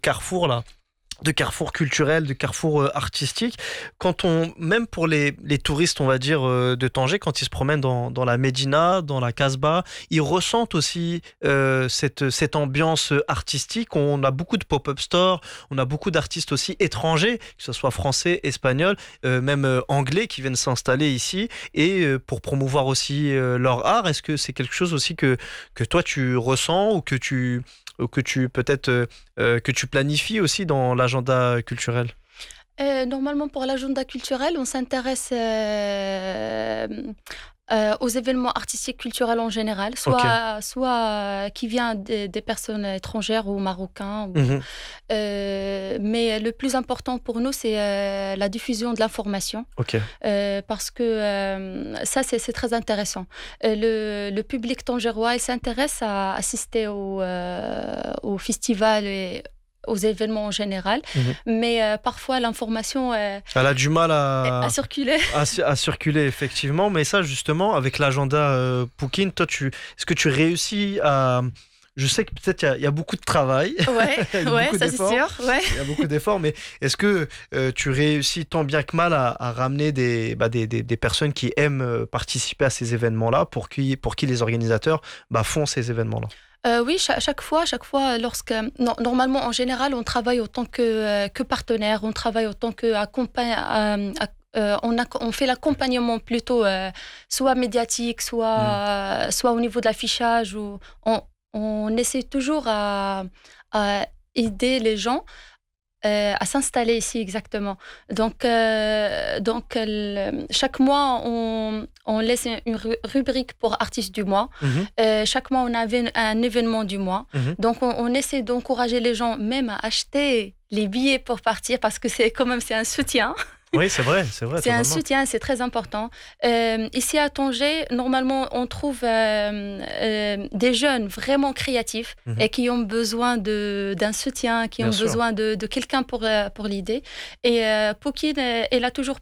carrefour là, de carrefour culturel, de carrefour artistique. Même pour les touristes, on va dire, de Tanger, quand ils se promènent dans la Médina, dans la Casbah, ils ressentent aussi cette ambiance artistique. On a beaucoup de pop-up stores, on a beaucoup d'artistes aussi étrangers, que ce soit français, espagnol, même anglais, qui viennent s'installer ici et pour promouvoir aussi leur art. Est-ce que c'est quelque chose aussi que toi tu ressens ou que tu peut-être que tu planifies aussi dans l'agenda culturel? Normalement, pour l'agenda culturel, on s'intéresse aux événements artistiques culturels en général, Ok. soit qui vient des personnes étrangères ou marocains. Mhm. Mais le plus important pour nous, c'est la diffusion de l'information, Ok. parce que ça, c'est très intéressant. Le public tangérois, il s'intéresse à assister au festival et aux événements en général, Mhm. mais parfois l'information Elle a du mal a circulé. à circuler, effectivement, mais ça, justement, avec l'agenda Pookin, toi, est-ce que tu réussis à... Je sais que peut-être il y a beaucoup de travail, Ouais, il y a ouais, beaucoup ça c'est d'efforts, sûr. Ouais. il y a beaucoup d'efforts, mais est-ce que tu réussis tant bien que mal à ramener des personnes qui aiment participer à ces événements-là, pour qui les organisateurs font ces événements-là? Oui, chaque fois, normalement, en général, on travaille autant que partenaire, on travaille autant que on fait l'accompagnement plutôt, soit médiatique, Hmm. soit au niveau de l'affichage, ou on essaie toujours à aider les gens à s'installer ici exactement. Chaque mois, on laisse une rubrique pour artistes du mois. Mhm. Chaque mois, on avait un événement du mois. Mhm. Donc, on essaie d'encourager les gens même à acheter les billets pour partir, parce que c'est quand même c'est un soutien. Oui, c'est vrai, C'est un totalement. soutien, c'est très important. Ici à Tanger, normalement, on trouve des jeunes vraiment créatifs Mhm. et qui ont besoin d'un soutien, qui Bien ont sûr. besoin de quelqu'un pour l'idée. Et Pokin est là toujours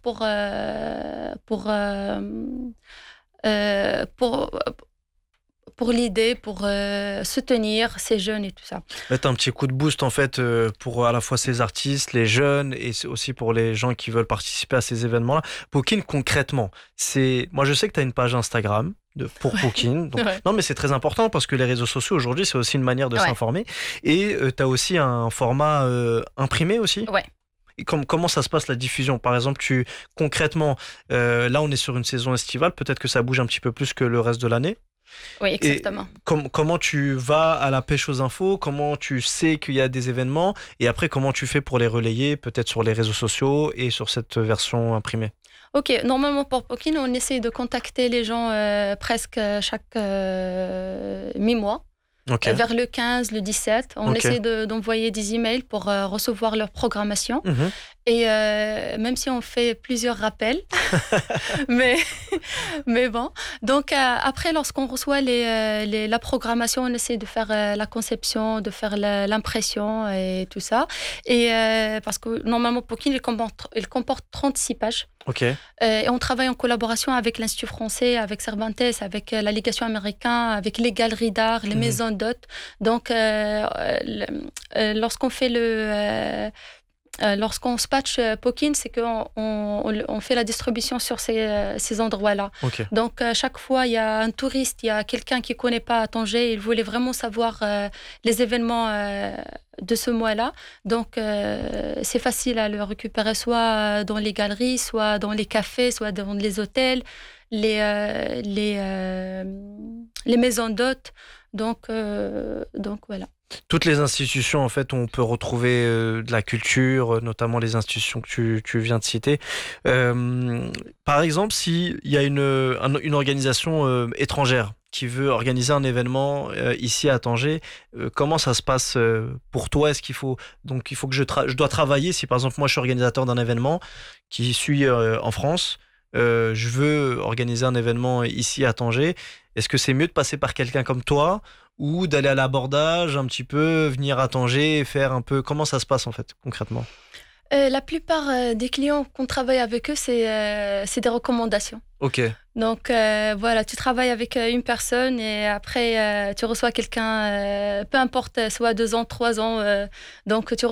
euh, pour, pour l'idée, pour soutenir ces jeunes et tout ça. Mettre un petit coup de boost en fait pour à la fois ces artistes, les jeunes et c'est aussi pour les gens qui veulent participer à ces événements-là. Pokin, concrètement, moi je sais que tu as une page Instagram pour Pokin. Donc, Ouais. non mais c'est très important parce que les réseaux sociaux aujourd'hui c'est aussi une manière de Ouais. s'informer et tu as aussi un format imprimé aussi. Ouais. Et comment ça se passe la diffusion? Par exemple, concrètement, là on est sur une saison estivale, peut-être que ça bouge un petit peu plus que le reste de l'année. Oui, Et exactement. comment tu vas à la pêche aux infos? Comment tu sais qu'il y a des événements? Et après, comment tu fais pour les relayer, peut-être sur les réseaux sociaux et sur cette version imprimée? Ok, normalement pour Pokin, on essaie de contacter les gens presque chaque mi-mois. Ok, Vers le 15, le 17, on ok. essaie d'envoyer des emails pour recevoir leur programmation. Mhm. Et même si on fait plusieurs rappels, mais, mais bon. Donc après, lorsqu'on reçoit la programmation, on essaie de faire la conception, de faire l'impression et tout ça. Et parce que normalement, Pokin, il comporte 36 pages. Ok. Et on travaille en collaboration avec l'Institut français, avec Cervantes, avec la Légation américaine, avec les galeries d'art, les Mhm. maisons d'hôtes. Donc, lorsqu'on fait lorsqu'on spatche Pokin, c'est qu'on fait la distribution sur ces endroits-là. Ok. Donc, chaque fois, il y a un touriste, il y a quelqu'un qui ne connaît pas Tanger, il voulait vraiment savoir les événements de ce mois-là. Donc, c'est facile à le récupérer, soit dans les galeries, soit dans les cafés, soit dans les hôtels, les maisons d'hôtes. Donc voilà. Toutes les institutions, en fait, où on peut retrouver de la culture, notamment les institutions que tu viens de citer. Euh, Par exemple, s'il y a une organisation étrangère qui veut organiser un événement ici à Tanger, comment ça se passe pour toi? Il faut que je dois travailler. Si par exemple moi je suis organisateur d'un événement qui suis en France, je veux organiser un événement ici à Tanger. Est-ce que c'est mieux de passer par quelqu'un comme toi ou d'aller à l'abordage un petit peu, venir à Tanger et faire un peu... Comment ça se passe en fait, concrètement? La plupart des clients qu'on travaille avec eux, c'est des recommandations. Ok. Donc voilà, tu travailles avec une personne et après tu reçois quelqu'un, peu importe, soit 2 ans, 3 ans, donc tu